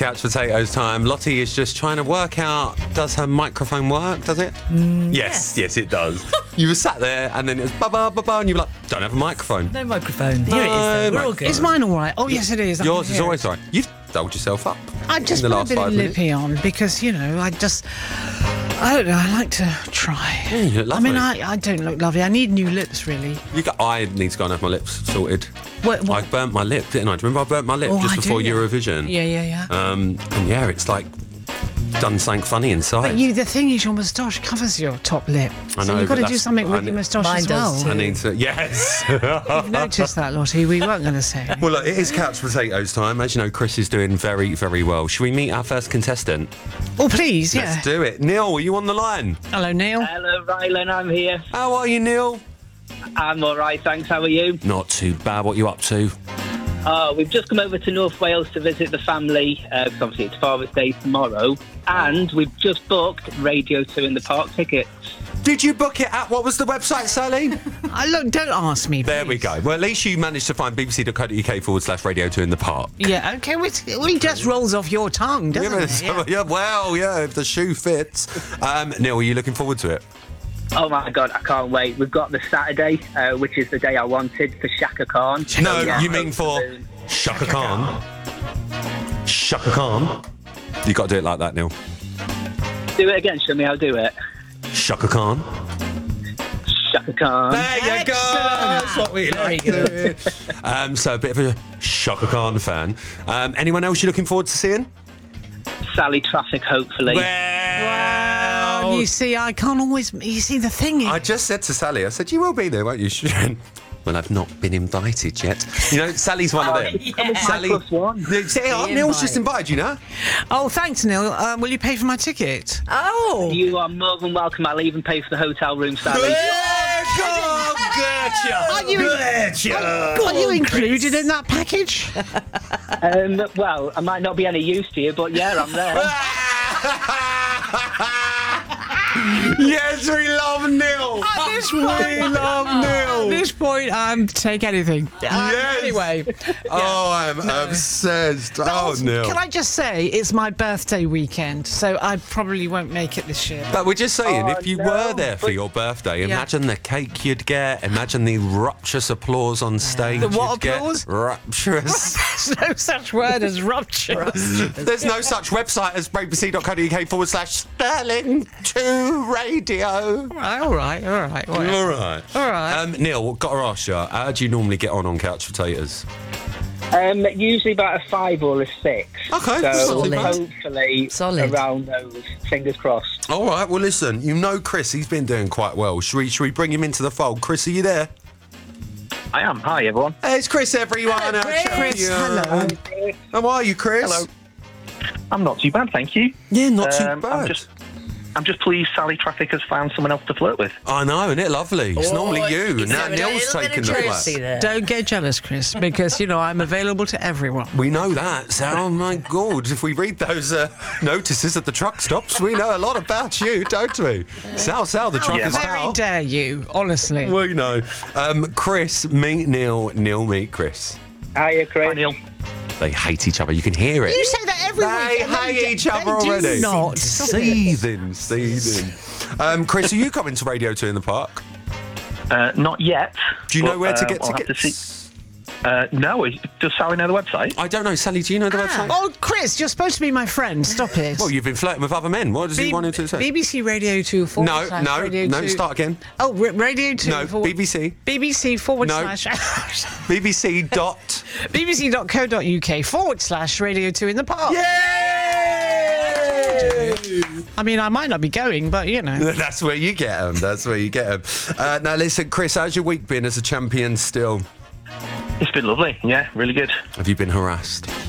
Couch Potatoes time. Lottie is just trying to work out, does her microphone work, does it? Yes, it does. You were sat there and then it was ba-ba, and you were like, don't have a microphone. No microphone. Here it is, though. We're all good. Is mine all right? Oh, yes, it is. I Yours can is hear always it. all right. You've dolled yourself up. I just in the put a last bit 5 of minutes. lippy on because, I don't know, I like to try. Yeah, you look I mean, lovely. I don't look lovely. I need new lips, really. I need to go and have my lips sorted. What? I burnt my lip, didn't I? Do you remember I burnt my lip just I do, before yeah. Eurovision? Yeah. And yeah, it's like done something funny inside. But the thing is, your moustache covers your top lip. I So know, you've got but to do something with your moustache Mine as well. does too. I need to, yes. You've noticed that, Lottie. We weren't going to say. Well, look, it is Couch Potatoes time. As you know, Chris is doing very, very well. Should we meet our first contestant? Oh, please, yeah. Let's do it. Neil, are you on the line? Hello, Neil. Hello, Rylan, I'm here. How are you, Neil? I'm all right, thanks. How are you? Not too bad. What are you up to? We've just come over to North Wales to visit the family, because obviously it's Father's Day tomorrow, and we've just booked Radio 2 in the Park tickets. Did you book it at, what was the website, Sally? Look, don't ask me, There we please. go. Well, at least you managed to find bbc.co.uk/Radio 2 in the park. Yeah, okay. It just rolls off your tongue, doesn't it? Yeah, well, if the shoe fits. Neil, are you looking forward to it? Oh my God, I can't wait. We've got the Saturday, which is the day I wanted, for Shaka Khan. No, Yeah, you mean for Shaka Khan. Shaka Khan. You got to do it like that, Neil. Do it again, show me how to do it. Shaka Khan. Shaka Khan. There you go. That's what we like to do. So a bit of a Shaka Khan fan. Anyone else you're looking forward to seeing? Sally Traffic, hopefully. Well, you see, I can't always... You see, the thing is... I just said to Sally, I said, you will be there, won't you? Well, I've not been invited yet. You know, Sally's one of them. Come as my plus one. Neil's just invited you now. Oh, thanks, Neil. Will you pay for my ticket? Oh! You are more than welcome. I'll even pay for the hotel room, Sally. Are you included in that package? Well, I might not be any use to you, but yeah, I'm there. Yes, we love Neil. At this point, take anything. Yes. Anyway. Oh, I'm obsessed. Oh, Neil. Can I just say, it's my birthday weekend, so I probably won't make it this year. But we're just saying, Oh, if you no, were there for but- your birthday, imagine the cake you'd get. Imagine the rapturous applause on stage. The what you'd get. applause? Rapturous. There's no such word as rupture. There's no such website as bbc.co.uk/Sterling 2 Radio. All right. All right. Neil, got to ask you, how do you normally get on Couch Potatoes? Usually about a 5 or a 6. Okay, So solid. hopefully Solid. around those. Fingers crossed. All right, well, listen, you know Chris, he's been doing quite well. Should we bring him into the fold? Chris, are you there? I am. Hi, everyone. Hey, it's Chris, everyone. Hello, Chris. Chris, hello. How are you, Chris? Hello. I'm not too bad, thank you. Yeah, not too bad. I'm just pleased Sally Traffic has found someone else to flirt with. I know, isn't it lovely? It's normally you, Is and now there a Neil's little bit taking of the jealousy flat. there? Don't get jealous, Chris, because, I'm available to everyone. We know that, so, oh my God, if we read those notices at the truck stops, we know a lot about you, don't we? Sal, the truck is Very Sal. dare you, honestly. We know. Chris, meet Neil. Neil, meet Chris. Hiya, Chris. Hi, Neil. They hate each other. You can hear it. You say that every They week. and hate each other they already. Do not. Stop it. Seething. Chris, are you coming to Radio 2 in the park? Not yet. Do you know where to get I'll have to tickets? see. No. Does Sally know the website? I don't know. Sally, do you know the website? Oh, Chris, you're supposed to be my friend. Stop it. Well, you've been flirting with other men. What does he want him to say? BBC Radio 2 / No, Radio 2. start again. Oh, Radio 2 No, BBC. BBC / No. BBC dot. bbc.co.uk / Radio 2 in the park. I mean, I might not be going, but That's where you get them. Now, listen, Chris, how's your week been as a champion still? It's been lovely. Yeah, really good. Have you been harassed?